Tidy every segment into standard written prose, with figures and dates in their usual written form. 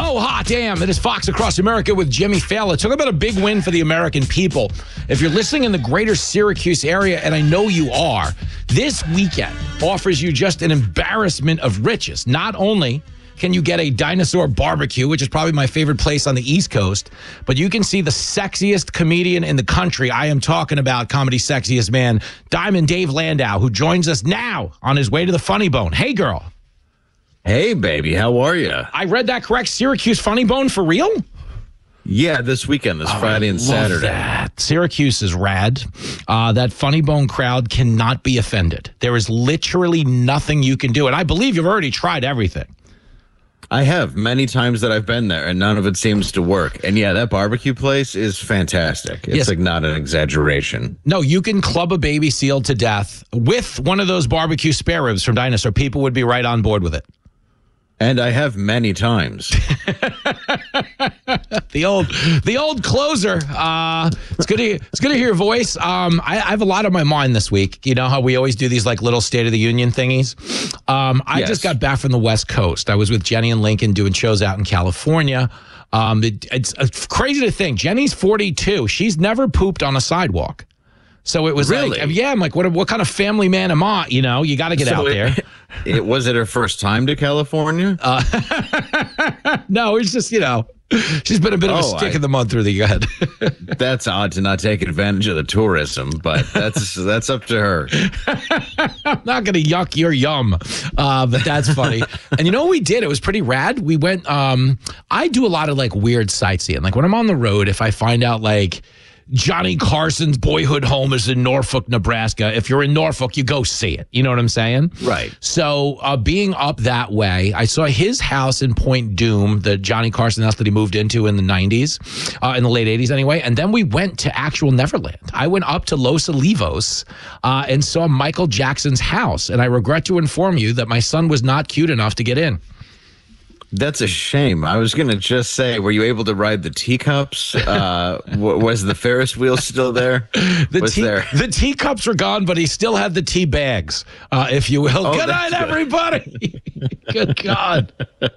Oh, hot damn. It is Fox Across America with Jimmy Fallon. Talk about a big win for the American people. If you're listening in the greater Syracuse area, and I know you are, this weekend offers you just an embarrassment of riches. Not only can you get a dinosaur barbecue, which is probably my favorite place on the East Coast, but you can see the sexiest comedian in the country. I am talking about comedy sexiest man, Diamond Dave Landau, who joins us now on his way to the Funny Bone. Hey, girl. Hey, baby. How are you? I read that correct. Syracuse Funny Bone for real? Yeah, this weekend, this Friday and Saturday. That. Syracuse is rad. That Funny Bone crowd cannot be offended. There is literally nothing you can do. And I believe you've already tried everything. I have many times that I've been there, and none of it seems to work. And yeah, that barbecue place is fantastic. It's like not an exaggeration. No, you can club a baby seal to death with one of those barbecue spare ribs from Dinosaur. People would be right on board with it. And I have many times. The old closer. It's good to hear your voice. I have a lot on my mind this week. You know how we always do these like little State of the Union thingies. I just got back from the West Coast. I was with Jenny and Lincoln doing shows out in California. It's crazy to think Jenny's 42. She's never pooped on a sidewalk. So it was really? Like, yeah, I'm like, what kind of family man am I? You know, you got to get out there. Was it her first time to California? No, it's just, you know, she's been a bit of a stick in the mud through the head. That's odd to not take advantage of the tourism, but that's up to her. I'm not going to yuck your yum, but that's funny. And you know what we did? It was pretty rad. We went, I do a lot of like weird sightseeing. Like when I'm on the road, if I find out like, Johnny Carson's boyhood home is in Norfolk, Nebraska. If you're in Norfolk, you go see it. You know what I'm saying? Right. So being up that way, I saw his house in Point Doom, the Johnny Carson house that he moved into in the 90s, in the late 80s anyway. And then we went to actual Neverland. I went up to Los Olivos and saw Michael Jackson's house. And I regret to inform you that my son was not cute enough to get in. That's a shame. I was going to just say, were you able to ride the teacups? Was the Ferris wheel still there? The teacups were gone, but he still had the tea bags, if you will. Good night, everybody. Good God.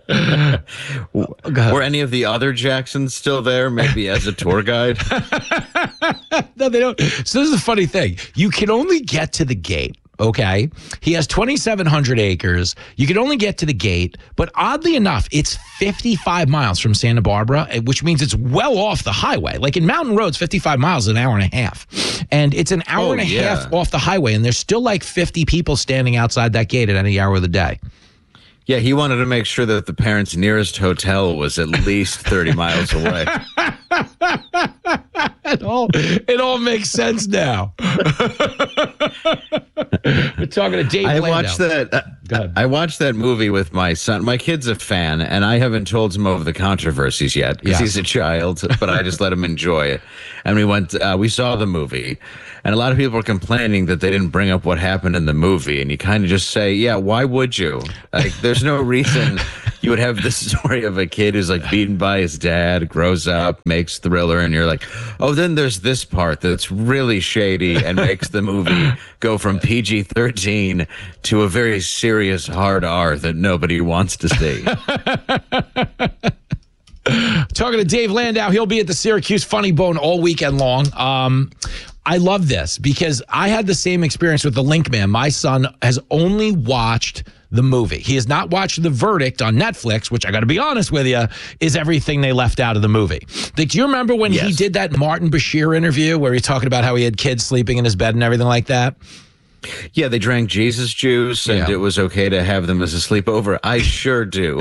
Were any of the other Jacksons still there, maybe as a tour guide? No, they don't. So this is a funny thing. You can only get to the gate. Okay. He has 2,700 acres. You can only get to the gate, but oddly enough, it's 55 miles from Santa Barbara, which means it's well off the highway. Like in mountain roads, 55 miles is an hour and a half. And it's an hour and a half off the highway, and there's still like 50 people standing outside that gate at any hour of the day. Yeah, he wanted to make sure that the parents' nearest hotel was at least 30 miles away. It all makes sense now. We're talking to Dave Landau. I watched that movie with my son. My kid's a fan, and I haven't told him of the controversies yet because he's a child, but I just let him enjoy it. And we saw the movie, and a lot of people were complaining that they didn't bring up what happened in the movie. And you kind of just say, yeah, why would you? Like, there's no reason you would have this story of a kid who's like beaten by his dad, grows up, makes Thriller, and you're like, oh, then there's this part that's really shady and makes the movie go from PG-13 to a very serious hard R that nobody wants to see. Talking to Dave Landau. He'll be at the Syracuse Funny Bone all weekend long. I love this because I had the same experience with The Link Man. My son has only watched the movie. He has not watched The Verdict on Netflix, which I got to be honest with you, is everything they left out of the movie. Do you remember when he did that Martin Bashir interview where he's talking about how he had kids sleeping in his bed and everything like that? Yeah, they drank Jesus juice and it was okay to have them as a sleepover. I sure do.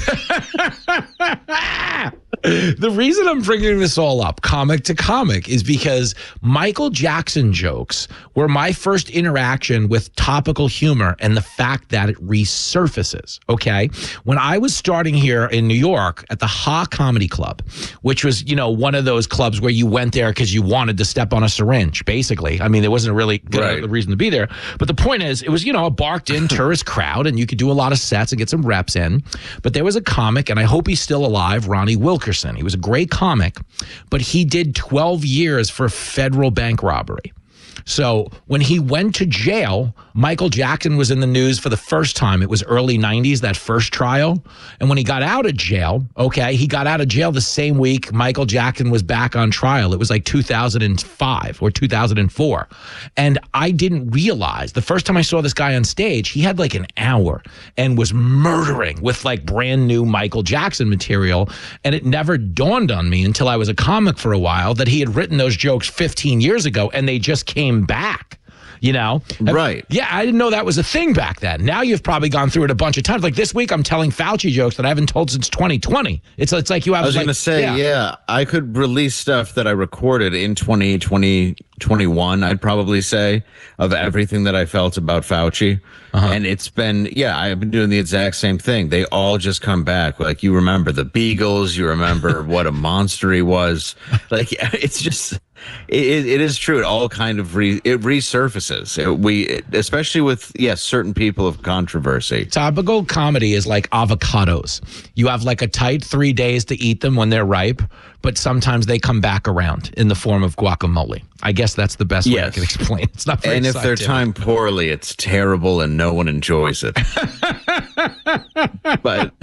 The reason I'm bringing this all up, comic to comic, is because Michael Jackson jokes were my first interaction with topical humor and the fact that it resurfaces, okay? When I was starting here in New York at the Ha Comedy Club, which was, you know, one of those clubs where you went there because you wanted to step on a syringe, basically. I mean, there wasn't a really good reason to be there. But the point is, it was, you know, a barked-in tourist crowd, and you could do a lot of sets and get some reps in. But there was a comic, and I hope he's still alive, Ronnie Wilkerson. He was a great comic, but he did 12 years for federal bank robbery. So when he went to jail, Michael Jackson was in the news for the first time. It was early 90s, that first trial. And when he got out of jail, he got out of jail the same week Michael Jackson was back on trial. It was like 2005 or 2004. And I didn't realize, the first time I saw this guy on stage, he had like an hour and was murdering with like brand new Michael Jackson material. And it never dawned on me until I was a comic for a while that he had written those jokes 15 years ago and they just came back. Right. Yeah, I didn't know that was a thing back then. Now you've probably gone through it a bunch of times. Like this week, I'm telling Fauci jokes that I haven't told since 2020. It's like you have. I was going to say, I could release stuff that I recorded in 2021. I'd probably say, of everything that I felt about Fauci. And it's been, I've been doing the exact same thing. They all just come back. Like, you remember the Beagles, you remember what a monster he was. Like, it's just, it is true. It all kind of resurfaces. Especially with, certain people of controversy. Topical comedy is like avocados. You have like a tight 3 days to eat them when they're ripe, but sometimes they come back around in the form of guacamole. I guess that's the best way I can explain. It's not very if they're timed poorly, it's terrible and no one enjoys it. But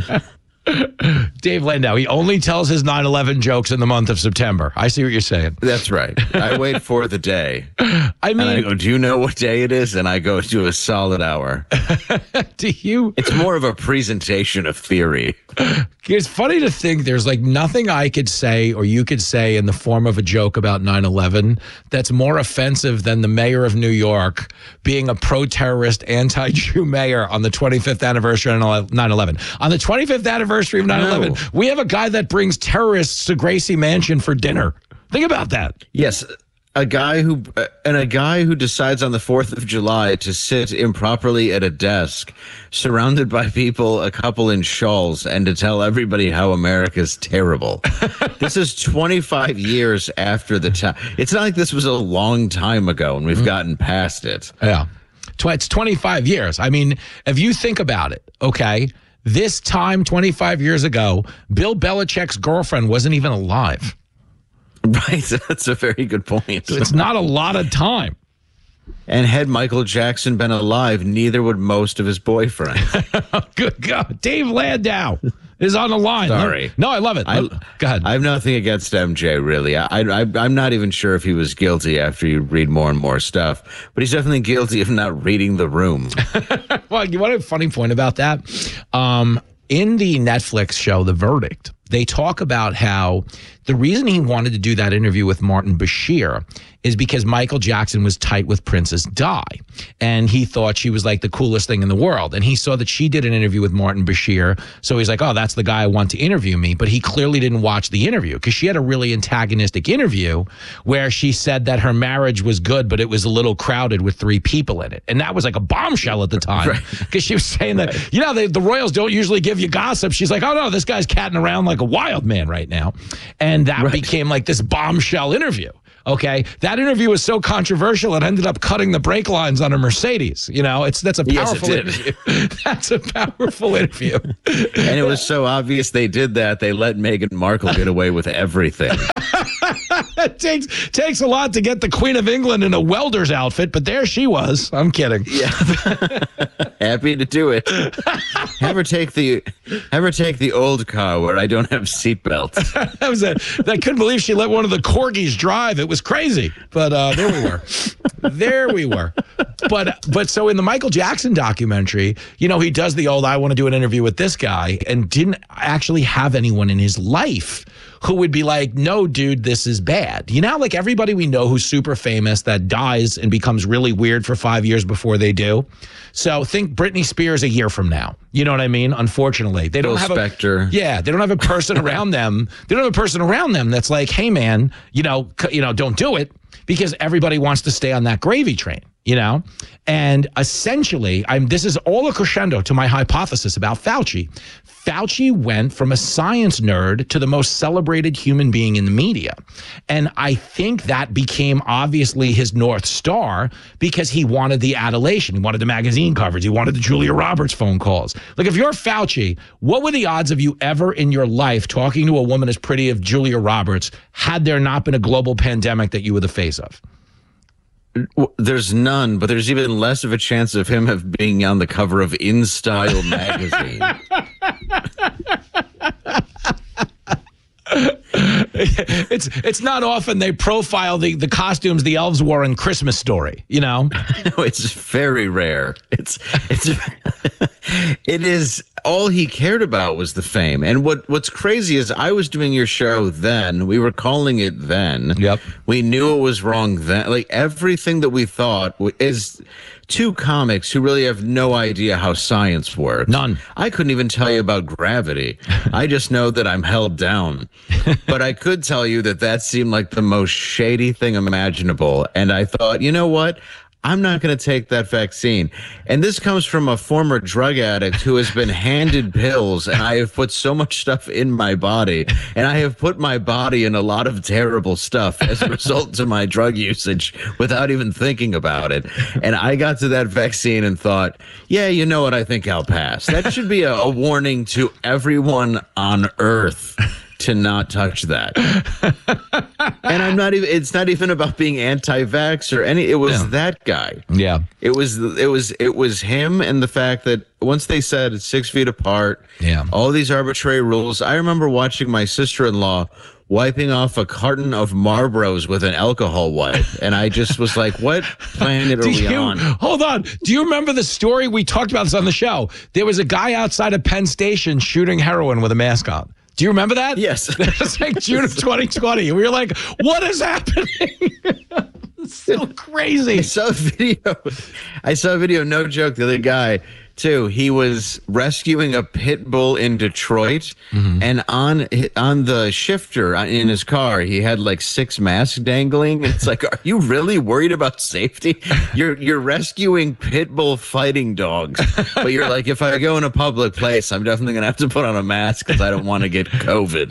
Dave Landau, he only tells his 9/11 jokes in the month of September. I see what you're saying. That's right. I wait for the day. I mean, and I go, do you know what day it is? And I go to a solid hour. Do you? It's more of a presentation of theory. It's funny to think there's like nothing I could say or you could say in the form of a joke about 9/11 that's more offensive than the mayor of New York being a pro-terrorist, anti-Jew mayor on the 25th anniversary of 9/11. On the 25th anniversary of 9/11, we have a guy that brings terrorists to Gracie Mansion for dinner. Think about that. Yes. A guy who decides on the 4th of July to sit improperly at a desk surrounded by people, a couple in shawls, and to tell everybody how America's terrible. This is 25 years after the time. It's not like this was a long time ago and we've gotten past it. Yeah. It's 25 years. I mean, if you think about it, this time 25 years ago, Bill Belichick's girlfriend wasn't even alive. Right, that's a very good point. So it's not a lot of time. And had Michael Jackson been alive, neither would most of his boyfriends. Good God. Dave Landau is on the line. Sorry. No, I love it. Go ahead. I have nothing against MJ, really. I'm not even sure if he was guilty after you read more and more stuff, but he's definitely guilty of not reading the room. Well, you want a funny point about that? In the Netflix show, The Verdict, they talk about how the reason he wanted to do that interview with Martin Bashir is because Michael Jackson was tight with Princess Di, and he thought she was like the coolest thing in the world. And he saw that she did an interview with Martin Bashir, so he's like, oh, that's the guy I want to interview me. But he clearly didn't watch the interview because she had a really antagonistic interview where she said that her marriage was good, but it was a little crowded with 3 people in it. And that was like a bombshell at the time because she was saying that, the Royals don't usually give you gossip. She's like, oh, no, this guy's catting around like a wild man right now. And that became like this bombshell interview. Okay, that interview was so controversial it ended up cutting the brake lines on a Mercedes. That's a powerful interview. That's a powerful interview. And it was so obvious they did that, they let Meghan Markle get away with everything. It takes a lot to get the Queen of England in a welder's outfit, but there she was. I'm kidding. Yeah. Happy to do it. Have her take the old car where I don't have seatbelts. I couldn't believe she let one of the corgis drive. It was crazy, but there we were. There we were. But so in the Michael Jackson documentary, he does the old, I want to do an interview with this guy, and didn't actually have anyone in his life who would be like, no, dude, this is bad. Like everybody we know who's super famous that dies and becomes really weird for 5 years before they do. So think Britney Spears a year from now. You know what I mean? Unfortunately, they don't have Spector. They don't have a person around them. They don't have a person around them that's like, hey, man, don't do it, because everybody wants to stay on that gravy train. And essentially, this is all a crescendo to my hypothesis about Fauci. Fauci went from a science nerd to the most celebrated human being in the media. And I think that became obviously his North Star because he wanted the adulation. He wanted the magazine covers. He wanted the Julia Roberts phone calls. Like, if you're Fauci, what were the odds of you ever in your life talking to a woman as pretty as Julia Roberts had there not been a global pandemic that you were the face of? There's none, but there's even less of a chance of him being on the cover of In Style magazine. It's not often they profile the costumes the elves wore in Christmas Story, you know? No, it's very rare. It is all he cared about was the fame. And what's crazy is I was doing your show then. We were calling it then. Yep. We knew it was wrong then. Like everything that we thought is two comics who really have no idea how science works. None. I couldn't even tell you about gravity. I just know that I'm held down. But I could tell you that seemed like the most shady thing imaginable. And I thought, you know what? I'm not going to take that vaccine. And this comes from a former drug addict who has been handed pills, and I have put so much stuff in my body, and I have put my body in a lot of terrible stuff as a result of my drug usage without even thinking about it. And I got to that vaccine and thought, yeah, you know what? I think I'll pass. That should be a warning to everyone on Earth to not touch that. And it's not even about being anti-vax or it was that guy. Yeah. It was him, and the fact that once they said it's 6 feet apart, all these arbitrary rules. I remember watching my sister-in-law wiping off a carton of Marlboros with an alcohol wipe. And I just was like, what planet are we on? Hold on. Do you remember the story? We talked about this on the show. There was a guy outside of Penn Station shooting heroin with a mask on. Do you remember that? Yes. It's like June of 2020. We were like, what is happening? It's so crazy. I saw a video, no joke, the other guy, too. He was rescuing a pit bull in Detroit, and on the shifter in his car, he had like 6 masks dangling. It's like, are you really worried about safety? You're rescuing pit bull fighting dogs, but you're like, if I go in a public place, I'm definitely gonna have to put on a mask because I don't want to get COVID.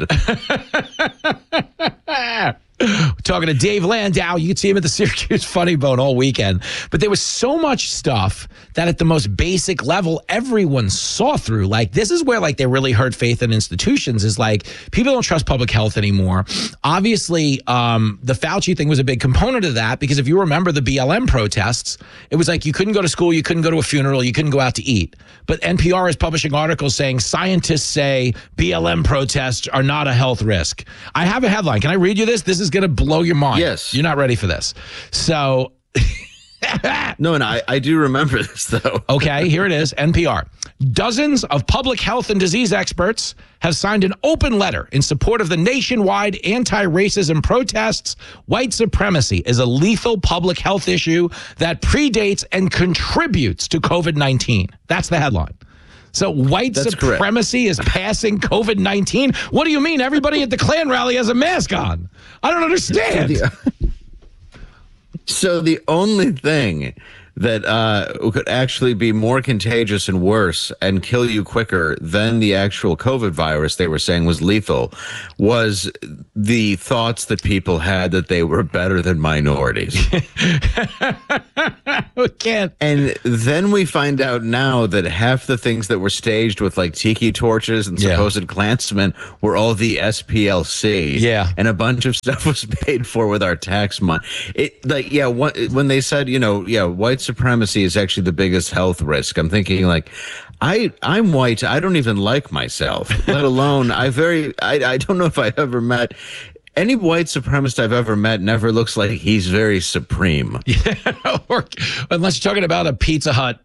Talking to Dave Landau. You could see him at the Syracuse Funny Bone all weekend. But there was so much stuff that at the most basic level, everyone saw through. Like, this is where, like, they really hurt faith in institutions, is like, people don't trust public health anymore. Obviously, the Fauci thing was a big component of that, because if you remember the BLM protests, it was like you couldn't go to school, you couldn't go to a funeral, you couldn't go out to eat. But NPR is publishing articles saying scientists say BLM protests are not a health risk. I have a headline. Can I read you this? This is going to blow your mind. Yes. You're not ready for this. So... No, and I do remember this, though. Okay, here it is, NPR. Dozens of public health and disease experts have signed an open letter in support of the nationwide anti-racism protests. White supremacy is a lethal public health issue that predates and contributes to COVID-19. That's the headline. So white supremacy is passing COVID-19? What do you mean? Everybody at the Klan rally has a mask on. I don't understand. So the only thing that could actually be more contagious and worse and kill you quicker than the actual COVID virus they were saying was lethal was the thoughts that people had that they were better than minorities. We can't. And then we find out now that half the things that were staged with like tiki torches and supposed Klansmen were all the SPLC. Yeah. And a bunch of stuff was paid for with our tax money. When they said, white supremacy is actually the biggest health risk, I'm thinking like, I'm white. I don't even like myself, let alone I don't know if I ever met any white supremacist I've ever met. Never looks like he's very supreme. Yeah, unless you're talking about a Pizza Hut,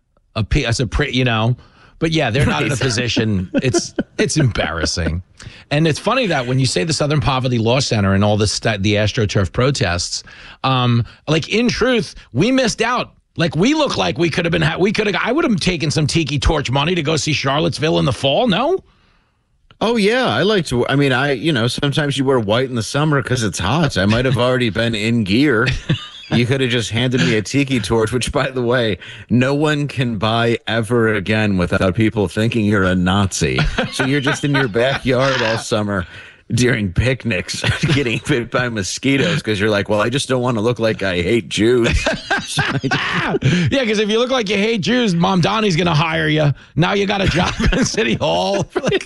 But yeah, they're not in a position. It's embarrassing. And it's funny that when you say the Southern Poverty Law Center and all this, the AstroTurf protests, like in truth, we missed out. Like we look like we could have been, I would have taken some tiki torch money to go see Charlottesville in the fall. No? Oh, yeah. I like to. I mean, sometimes you wear white in the summer because it's hot. I might have already been in gear. You could have just handed me a tiki torch, which, by the way, no one can buy ever again without people thinking you're a Nazi. So you're just in your backyard all summer during picnics getting bit by mosquitoes because you're like, well, I just don't want to look like I hate Jews. Yeah, because if you look like you hate Jews, Mom Donnie's going to hire you. Now you got a job in City Hall.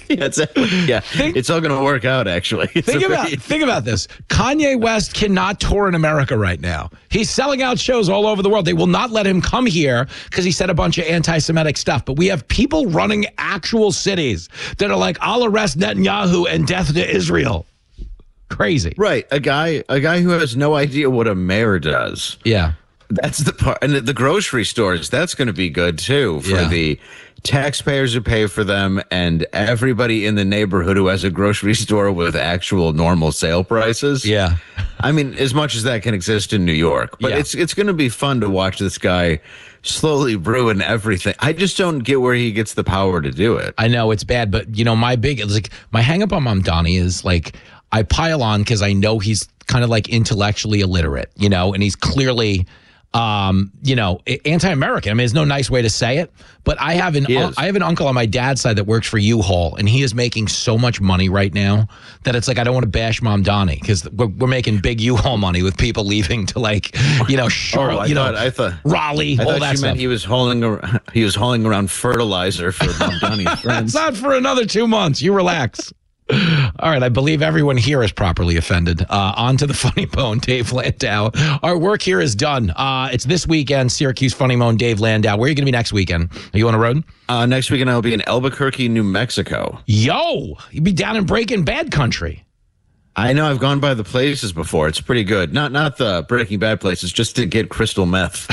It's all going to work out, actually. Think about this. Kanye West cannot tour in America right now. He's selling out shows all over the world. They will not let him come here because he said a bunch of anti-Semitic stuff. But we have people running actual cities that are like, I'll arrest Netanyahu and death to Israel. Crazy. Right. A guy who has no idea what a mayor does. Yeah. That's the part. And the grocery stores, that's going to be good, too, for the taxpayers who pay for them and everybody in the neighborhood who has a grocery store with actual normal sale prices. Yeah. I mean, as much as that can exist in New York. But it's going to be fun to watch this guy slowly ruin everything. I just don't get where he gets the power to do it. I know it's bad, but, my hang up on Mom Donnie is I pile on because I know he's kind of intellectually illiterate, and he's clearly anti-American. I mean, there's no nice way to say it, but I have an uncle on my dad's side that works for U-Haul, and he is making so much money right now that it's I don't want to bash Mom Donnie because we're making big U-Haul money with people leaving to Charlotte, I thought Raleigh, all that stuff. He was hauling around fertilizer for Mom Donnie's friends. It's not for another 2 months. You relax. All right, I believe everyone here is properly offended. On to the Funny Bone, Dave Landau. Our work here is done. It's this weekend, Syracuse Funny Bone, Dave Landau. Where are you going to be next weekend? Are you on the road? Next weekend, I'll be in Albuquerque, New Mexico. Yo, you'd be down in Breaking Bad country. I know. I've gone by the places before. It's pretty good. Not the Breaking Bad places, just to get crystal meth.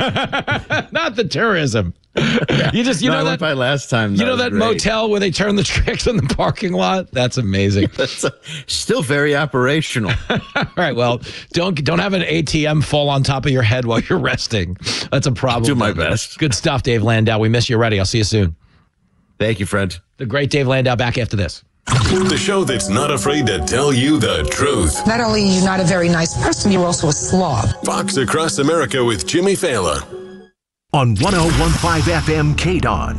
Not the tourism. Yeah. I went by last time. That motel where they turn the tricks in the parking lot? That's amazing. That's still very operational. All right. Well, don't have an ATM fall on top of your head while you're resting. That's a problem. I'll do my best. Good stuff, Dave Landau. We miss you already. I'll see you soon. Thank you, friend. The great Dave Landau back after this. The show that's not afraid to tell you the truth. Not only are you not a very nice person, you're also a slob. Fox Across America with Jimmy Fallon. On 101.5 FM KDON.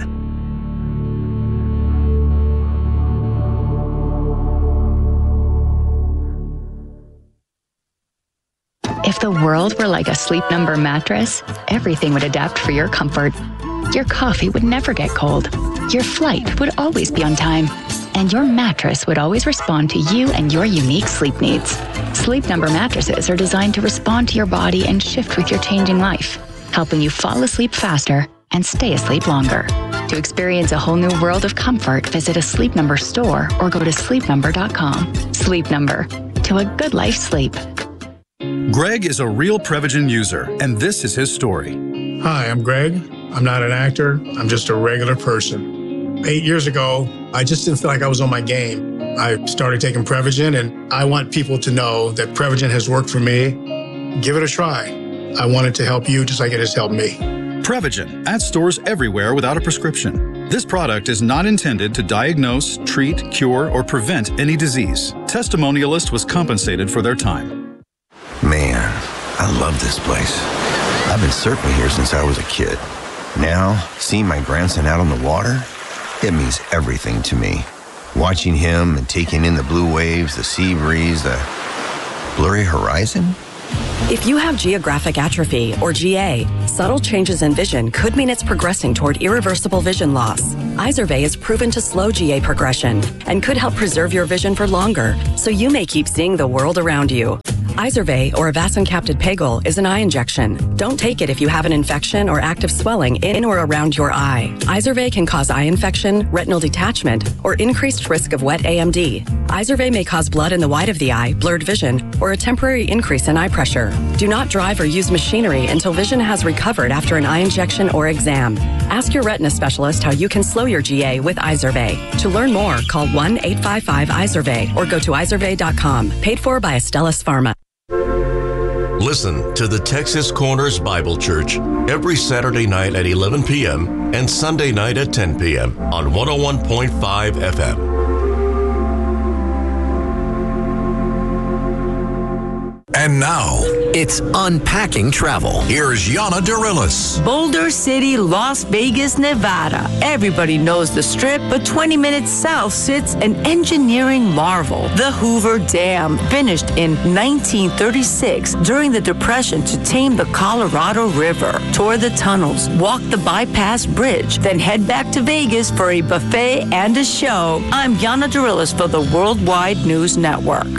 If the world were like a Sleep Number mattress, everything would adapt for your comfort. Your coffee would never get cold. Your flight would always be on time. And your mattress would always respond to you and your unique sleep needs. Sleep Number mattresses are designed to respond to your body and shift with your changing life, helping you fall asleep faster and stay asleep longer. To experience a whole new world of comfort, visit a Sleep Number store or go to sleepnumber.com. Sleep Number. To a good life sleep. Greg is a real Prevagen user, and this is his story. Hi, I'm Greg. I'm not an actor. I'm just a regular person. 8 years ago, I just didn't feel like I was on my game. I started taking Prevagen, and I want people to know that Prevagen has worked for me. Give it a try. I want it to help you just like it has helped me. Prevagen, at stores everywhere without a prescription. This product is not intended to diagnose, treat, cure, or prevent any disease. Testimonialist was compensated for their time. Man, I love this place. I've been surfing here since I was a kid. Now, seeing my grandson out on the water, it means everything to me. Watching him and taking in the blue waves, the sea breeze, the blurry horizon. If you have geographic atrophy, or GA, subtle changes in vision could mean it's progressing toward irreversible vision loss. Izervay is proven to slow GA progression and could help preserve your vision for longer, so you may keep seeing the world around you. Izervay, or avacincaptad pegol, is an eye injection. Don't take it if you have an infection or active swelling in or around your eye. Izervay can cause eye infection, retinal detachment, or increased risk of wet AMD. Izervay may cause blood in the white of the eye, blurred vision, or a temporary increase in eye pressure. Do not drive or use machinery until vision has recovered after an eye injection or exam. Ask your retina specialist how you can slow your GA with Izervay. To learn more, call 1-855-IZERVAY or go to izervay.com. Paid for by Astellas Pharma. Listen to the Texas Corners Bible Church every Saturday night at 11 p.m. and Sunday night at 10 p.m. on 101.5 FM. And now, It's unpacking travel. Here's Yana Dorillis. Boulder City, Las Vegas, Nevada. Everybody knows the Strip, but 20 minutes south sits an engineering marvel. The Hoover Dam, finished in 1936 during the Depression to tame the Colorado River. Tour the tunnels, walk the bypass bridge, then head back to Vegas for a buffet and a show. I'm Yana Dorillis for the Worldwide News Network.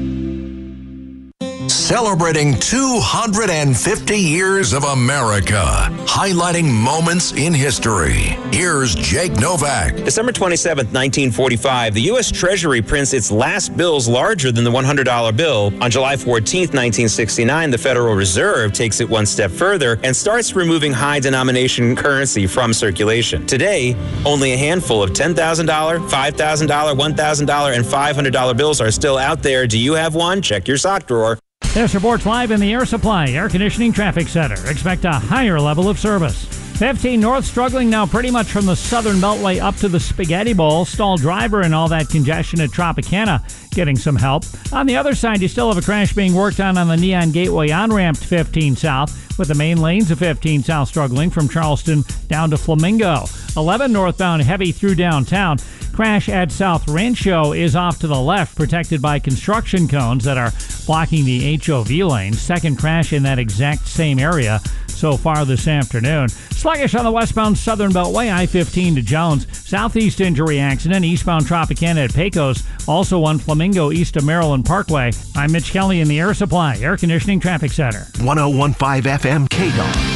Celebrating 250 years of America, highlighting moments in history. Here's Jake Novak. December 27th, 1945, the U.S. Treasury prints its last bills larger than the $100 bill. On July 14th, 1969, the Federal Reserve takes it one step further and starts removing high-denomination currency from circulation. Today, only a handful of $10,000, $5,000, $1,000, and $500 bills are still out there. Do you have one? Check your sock drawer. This reports live in the Air Supply Air Conditioning Traffic Center. Expect a higher level of service. 15 North struggling now pretty much from the southern beltway up to the Spaghetti Bowl. Stalled driver and all that congestion at Tropicana getting some help. On the other side, you still have a crash being worked on the Neon Gateway on-ramp to 15 South, with the main lanes of 15 South struggling from Charleston down to Flamingo. 11 northbound heavy through downtown. Crash at South Rancho is off to the left, protected by construction cones that are blocking the HOV lane. Second crash in that exact same area so far this afternoon. Sluggish on the westbound Southern Beltway, I-15 to Jones. Southeast injury accident, eastbound Tropicana at Pecos. Also on Flamingo east of Maryland Parkway. I'm Mitch Kelly in the Air Supply Air Conditioning Traffic Center. 101.5 FM KDON.